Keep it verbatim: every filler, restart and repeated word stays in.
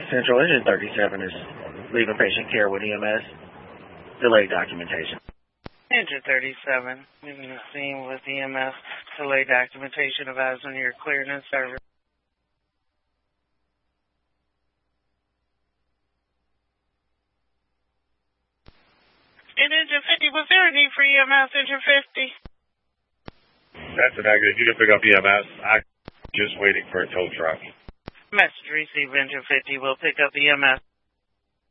Central, Engine thirty-seven is leaving patient care with E M S. Delayed documentation. Engine thirty-seven, leaving the scene with E M S. Delayed documentation advising your clearing and service. In Engine fifty, was there a need for E M S, Engine fifty? That's a negative. You can pick up E M S. I'm just waiting for a tow truck. Message received, Engine fifty will pick up E M S.